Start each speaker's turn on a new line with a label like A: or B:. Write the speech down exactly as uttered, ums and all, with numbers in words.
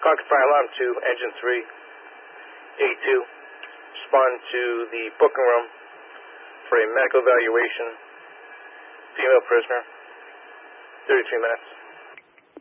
A: Concord Fire Alarm two, Engine three, A two. Respond to the booking room for a medical evaluation. Female prisoner. thirty-three minutes.